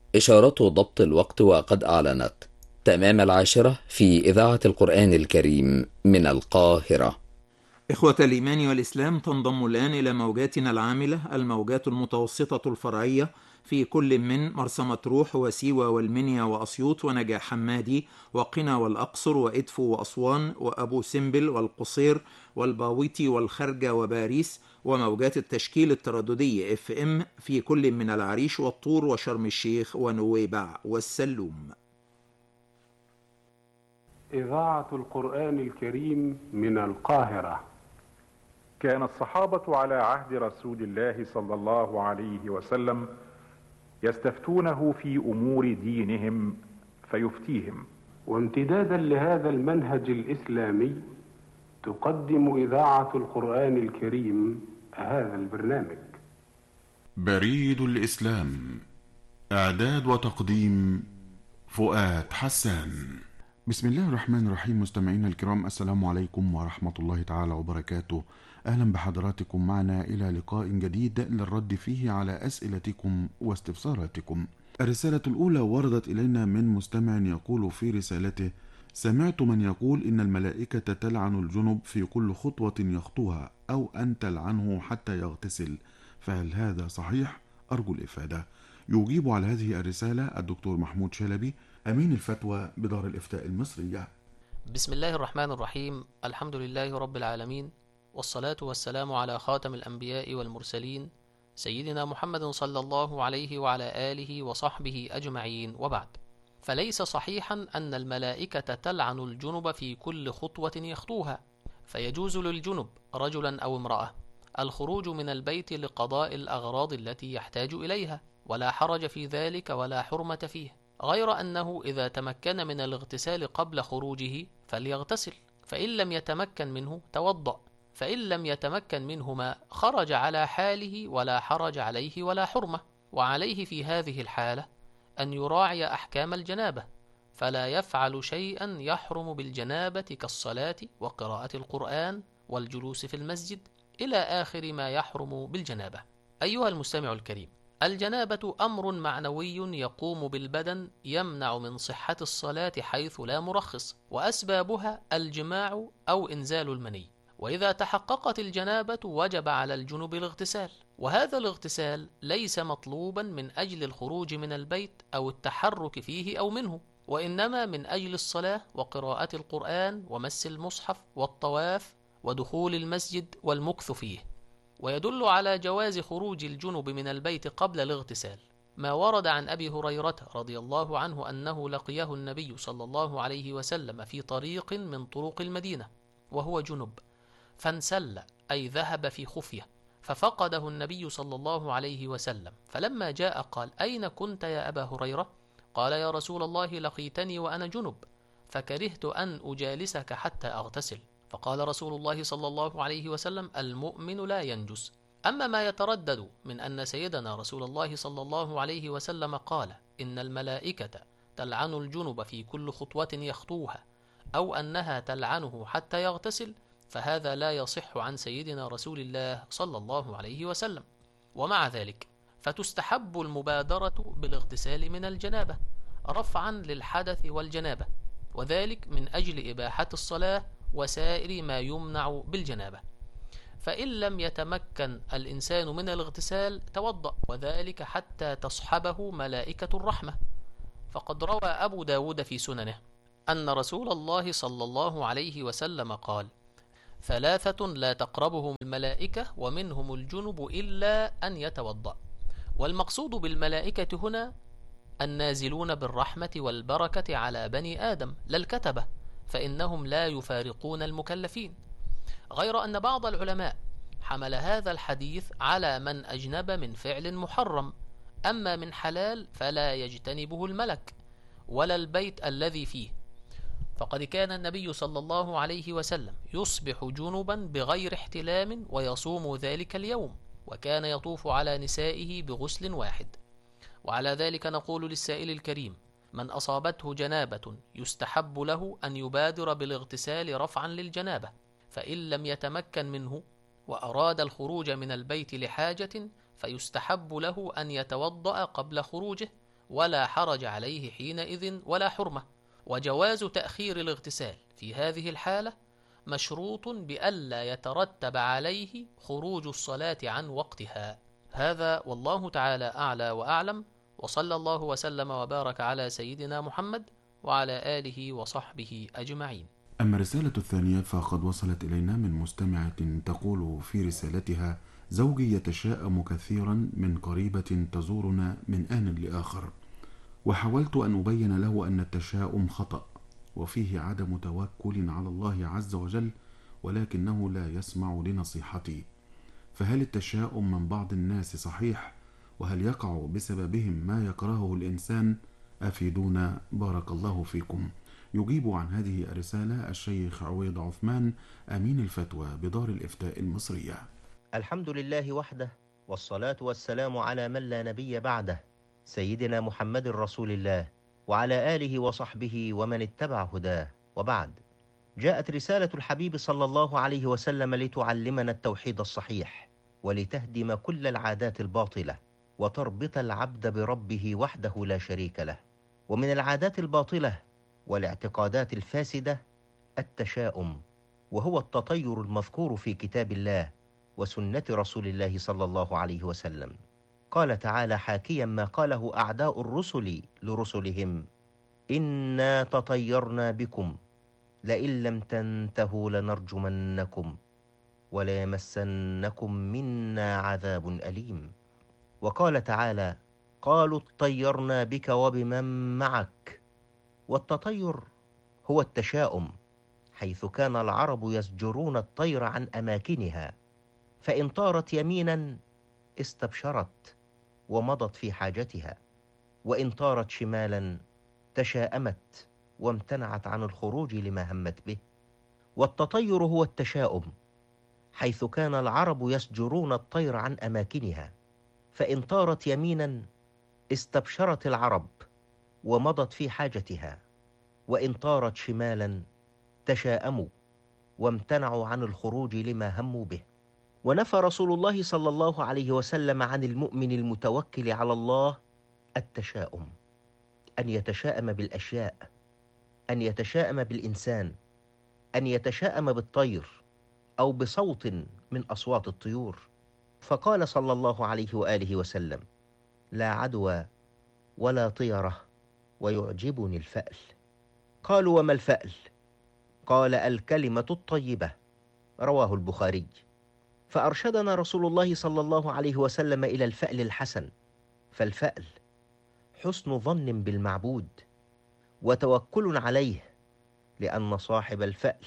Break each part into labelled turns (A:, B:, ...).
A: إشارة ضبط الوقت وقد أعلنت تمام 10 في إذاعة القرآن الكريم من القاهرة.
B: إخوة الإيمان والإسلام، تنضم الآن إلى موجاتنا العاملة الموجات المتوسطة الفرعية في كل من مرسى مطروح وسيوة والمنيا وأسيوط ونجع حمادي وقنا والأقصر وإدفو وأسوان وأبو سمبل والقصير والباويتي والخرجة وباريس، وموجات التشكيل الترددي FM في كل من العريش والطور وشرم الشيخ ونويبع والسلوم.
C: إذاعة القرآن الكريم من القاهرة.
D: كان الصحابة على عهد رسول الله صلى الله عليه وسلم يستفتونه في أمور دينهم فيفتيهم.
C: وامتدادا لهذا المنهج الإسلامي تقدم إذاعة القرآن الكريم هذا البرنامج.
E: بريد الإسلام، إعداد وتقديم فؤاد حسان. بسم الله الرحمن الرحيم. مستمعينا الكرام، السلام عليكم ورحمة الله تعالى وبركاته. أهلا بحضراتكم معنا إلى لقاء جديد للرد فيه على أسئلتكم واستفساراتكم. الرسالة الأولى وردت إلينا من مستمع يقول في رسالته: سمعت من يقول إن الملائكة تلعن الجنب في كل خطوة يخطوها، أو أن تلعنه حتى يغتسل، فهل هذا صحيح؟ أرجو الإفادة. يجيب على هذه الرسالة الدكتور محمود شلبي، أمين الفتوى بدار الإفتاء المصرية.
F: بسم الله الرحمن الرحيم. الحمد لله رب العالمين، والصلاة والسلام على خاتم الأنبياء والمرسلين سيدنا محمد صلى الله عليه وعلى آله وصحبه أجمعين، وبعد. فليس صحيحا أن الملائكة تلعن الجنب في كل خطوة يخطوها، فيجوز للجنب رجلا أو امرأة الخروج من البيت لقضاء الأغراض التي يحتاج إليها، ولا حرج في ذلك ولا حرمة فيه، غير أنه إذا تمكن من الاغتسال قبل خروجه فليغتسل، فإن لم يتمكن منه توضأ، فإن لم يتمكن منهما خرج على حاله ولا حرج عليه ولا حرمة. وعليه في هذه الحالة أن يراعي أحكام الجنابة، فلا يفعل شيئا يحرم بالجنابة كالصلاة وقراءة القرآن والجلوس في المسجد إلى آخر ما يحرم بالجنابة. أيها المستمع الكريم، الجنابة أمر معنوي يقوم بالبدن يمنع من صحة الصلاة حيث لا مرخص، وأسبابها الجماع أو إنزال المني، وإذا تحققت الجنابة وجب على الجنب الاغتسال، وهذا الاغتسال ليس مطلوبا من أجل الخروج من البيت أو التحرك فيه أو منه، وإنما من أجل الصلاة وقراءة القرآن ومس المصحف والطواف ودخول المسجد والمكث فيه. ويدل على جواز خروج الجنب من البيت قبل الاغتسال ما ورد عن أبي هريرة رضي الله عنه أنه لقيه النبي صلى الله عليه وسلم في طريق من طرق المدينة وهو جنب، فانسل أي ذهب في خفية، ففقده النبي صلى الله عليه وسلم، فلما جاء قال: أين كنت يا أبا هريرة؟ قال: يا رسول الله، لقيتني وأنا جنب، فكرهت أن أجالسك حتى أغتسل. فقال رسول الله صلى الله عليه وسلم: المؤمن لا ينجس. أما ما يتردد من أن سيدنا رسول الله صلى الله عليه وسلم قال إن الملائكة تلعن الجنب في كل خطوة يخطوها، أو أنها تلعنه حتى يغتسل، فهذا لا يصح عن سيدنا رسول الله صلى الله عليه وسلم. ومع ذلك فتستحب المبادرة بالاغتسال من الجنابة رفعا للحدث والجنابة، وذلك من أجل إباحة الصلاة وسائر ما يمنع بالجنابة. فإن لم يتمكن الإنسان من الاغتسال توضأ، وذلك حتى تصحبه ملائكة الرحمة. فقد روى أبو داود في سننه أن رسول الله صلى الله عليه وسلم قال: ثلاثة لا تقربهم الملائكة ومنهم الجنب إلا أن يتوضأ. والمقصود بالملائكة هنا النازلون بالرحمة والبركة على بني آدم، لا الكتبة، فإنهم لا يفارقون المكلفين. غير أن بعض العلماء حمل هذا الحديث على من أجنب من فعل محرم، أما من حلال فلا يجتنبه الملك ولا البيت الذي فيه. فقد كان النبي صلى الله عليه وسلم يصبح جنبا بغير احتلام ويصوم ذلك اليوم، وكان يطوف على نسائه بغسل واحد. وعلى ذلك نقول للسائل الكريم: من أصابته جنابة يستحب له أن يبادر بالاغتسال رفعا للجنابة، فإن لم يتمكن منه وأراد الخروج من البيت لحاجة فيستحب له أن يتوضأ قبل خروجه، ولا حرج عليه حينئذ ولا حرمة. وجواز تأخير الاغتسال في هذه الحالة مشروط بألا يترتب عليه خروج الصلاة عن وقتها. هذا والله تعالى أعلى وأعلم، وصلى الله وسلم وبارك على سيدنا محمد وعلى آله وصحبه أجمعين.
E: أما الرسالة الثانية فقد وصلت إلينا من مستمعة تقول في رسالتها: زوجي يتشائم كثيرا من قريبة تزورنا من آن لآخر، وحاولت أن أبين له أن التشاؤم خطأ وفيه عدم توكل على الله عز وجل، ولكنه لا يسمع لنصيحتي. فهل التشاؤم من بعض الناس صحيح؟ وهل يقع بسببهم ما يكرهه الإنسان؟ أفيدونا بارك الله فيكم. يجيب عن هذه الرسالة الشيخ عويض عثمان، أمين الفتوى بدار الإفتاء المصرية.
G: الحمد لله وحده، والصلاة والسلام على من لا نبي بعده، سيدنا محمد رسول الله، وعلى آله وصحبه ومن اتبع هداه، وبعد. جاءت رسالة الحبيب صلى الله عليه وسلم لتعلمنا التوحيد الصحيح، ولتهدم كل العادات الباطلة، وتربط العبد بربه وحده لا شريك له. ومن العادات الباطلة والاعتقادات الفاسدة التشاؤم، وهو التطير المذكور في كتاب الله وسنة رسول الله صلى الله عليه وسلم. قال تعالى حاكيا ما قاله أعداء الرسل لرسلهم: إنا تطيرنا بكم لئن لم تنتهوا لنرجمنكم وليمسنكم منا عذاب أليم. وقال تعالى: قالوا اطيرنا بك وبمن معك. والتطير هو التشاؤم، حيث كان العرب يزجرون الطير عن أماكنها، فإن طارت يمينا استبشرت ومضت في حاجتها، وإن طارت شمالا تشاءمت وامتنعت عن الخروج لما همت به. والتطير هو التشاؤم، حيث كان العرب يسجرون الطير عن أماكنها، فإن طارت يمينا استبشرت العرب ومضت في حاجتها، وإن طارت شمالا تشاءموا وامتنعوا عن الخروج لما هموا به. ونفى رسول الله صلى الله عليه وسلم عن المؤمن المتوكل على الله التشاؤم، أن يتشاءم بالأشياء، أن يتشاءم بالإنسان، أن يتشاءم بالطير أو بصوت من أصوات الطيور. فقال صلى الله عليه وآله وسلم: لا عدوى ولا طيرة ويعجبني الفأل. قالوا: وما الفأل؟ قال: الكلمة الطيبة. رواه البخاري. فأرشدنا رسول الله صلى الله عليه وسلم إلى الفأل الحسن. فالفأل حسن ظن بالمعبود وتوكل عليه، لأن صاحب الفأل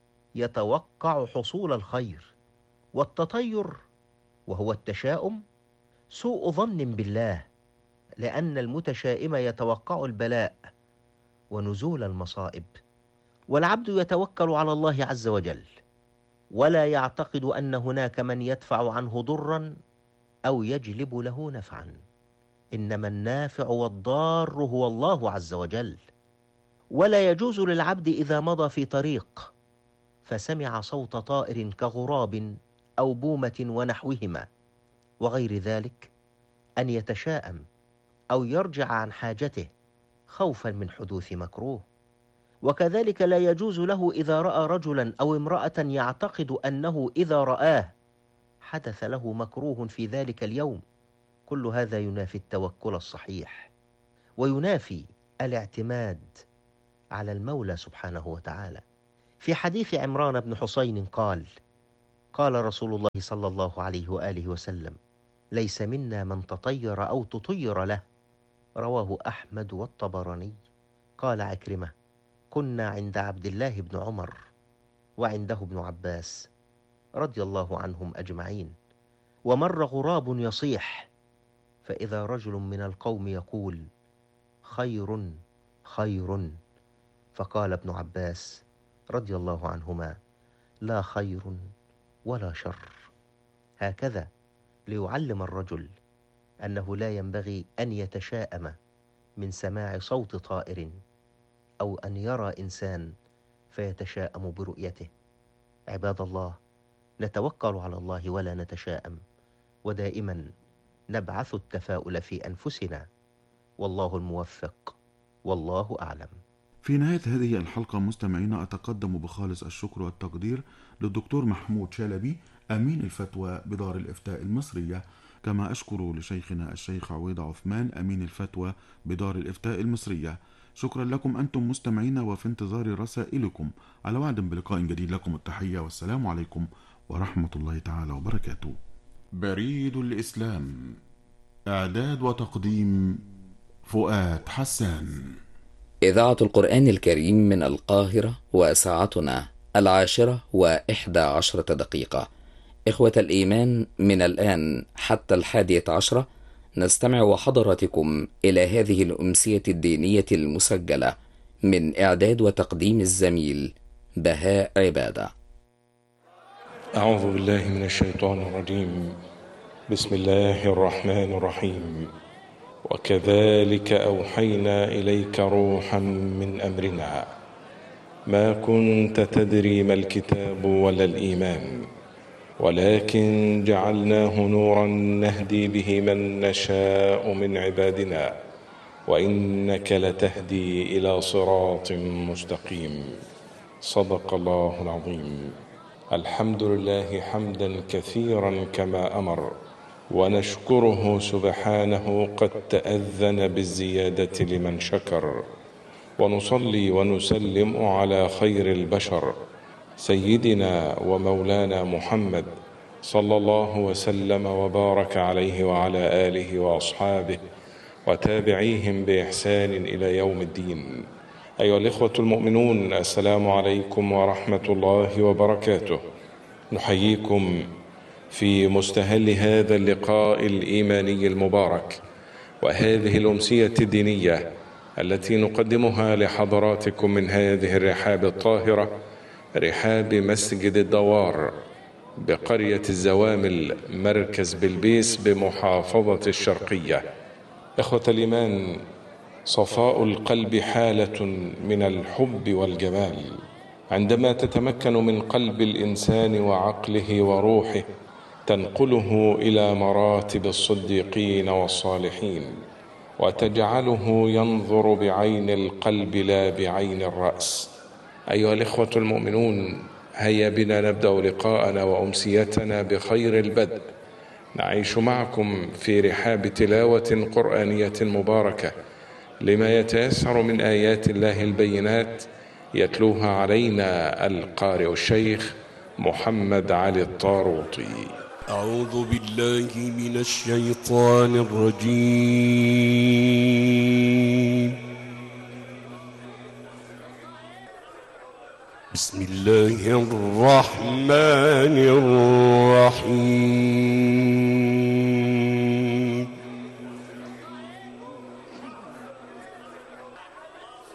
G: يتوقع حصول الخير. والتطير وهو التشاؤم سوء ظن بالله، لأن المتشائم يتوقع البلاء ونزول المصائب. والعبد يتوكل على الله عز وجل، ولا يعتقد أن هناك من يدفع عنه ضرا أو يجلب له نفعا، إنما النافع والضار هو الله عز وجل. ولا يجوز للعبد إذا مضى في طريق فسمع صوت طائر كغراب أو بومة ونحوهما وغير ذلك أن يتشاءم أو يرجع عن حاجته خوفا من حدوث مكروه. وكذلك لا يجوز له إذا رأى رجلا أو امرأة يعتقد أنه إذا رآه حدث له مكروه في ذلك اليوم. كل هذا ينافي التوكل الصحيح، وينافي الاعتماد على المولى سبحانه وتعالى. في حديث عمران بن حسين قال: قال رسول الله صلى الله عليه وآله وسلم: ليس منا من تطير أو تطير له. رواه أحمد والطبراني. قال عكرمة: كنا عند عبد الله بن عمر وعنده ابن عباس رضي الله عنهم أجمعين، ومر غراب يصيح، فإذا رجل من القوم يقول: خير خير. فقال ابن عباس رضي الله عنهما: لا خير ولا شر. هكذا ليعلم الرجل أنه لا ينبغي أن يتشاءم من سماع صوت طائر أو أن يرى إنسان فيتشاءم برؤيته. عباد الله، نتوكل على الله ولا نتشاءم، ودائما نبعث التفاؤل في أنفسنا، والله الموفق، والله أعلم.
E: في نهاية هذه الحلقة مستمعينا أتقدم بخالص الشكر والتقدير للدكتور محمود شلبي أمين الفتوى بدار الإفتاء المصرية، كما أشكر لشيخنا الشيخ عويض عثمان أمين الفتوى بدار الإفتاء المصرية. شكرا لكم أنتم مستمعينا، وفي انتظار رسائلكم. على وعد بلقاء جديد، لكم التحية والسلام عليكم ورحمة الله تعالى وبركاته. بريد الإسلام، إعداد وتقديم فؤاد حسان.
A: إذاعة القرآن الكريم من القاهرة، وساعتنا 11:11. إخوة الإيمان، من الآن حتى 11:00 نستمع وحضراتكم إلى هذه الأمسية الدينية المسجلة من إعداد وتقديم الزميل بهاء عبادة.
H: أعوذ بالله من الشيطان الرجيم. بسم الله الرحمن الرحيم. وكذلك أوحينا إليك روحا من أمرنا ما كنت تدري ما الكتاب ولا الإيمان ولكن جعلناه نورا نهدي به من نشاء من عبادنا وإنك لتهدي إلى صراط مستقيم. صدق الله العظيم. الحمد لله حمدا كثيرا كما أمر، ونشكره سبحانه قد تأذن بالزيادة لمن شكر، ونصلي ونسلم على خير البشر سيدنا ومولانا محمد صلى الله وسلم وبارك عليه وعلى آله وأصحابه وتابعيهم بإحسان إلى يوم الدين. أيها الإخوة المؤمنون، السلام عليكم ورحمة الله وبركاته. نحييكم في مستهل هذا اللقاء الإيماني المبارك وهذه الأمسية الدينية التي نقدمها لحضراتكم من هذه الرحاب الطاهرة، رحاب مسجد الدوار بقرية الزوامل، مركز بلبيس بمحافظة الشرقية. إخوة الإيمان، صفاء القلب حالة من الحب والجمال عندما تتمكن من قلب الإنسان وعقله وروحه، تنقله إلى مراتب الصديقين والصالحين، وتجعله ينظر بعين القلب لا بعين الرأس. أيها الإخوة المؤمنون، هيا بنا نبدأ لقاءنا وأمسيتنا بخير البدء. نعيش معكم في رحاب تلاوة قرآنية مباركة لما يتيسر من آيات الله البينات، يتلوها علينا القارئ الشيخ محمد علي الطاروطي.
I: أعوذ بالله من الشيطان الرجيم. بسم الله الرحمن الرحيم.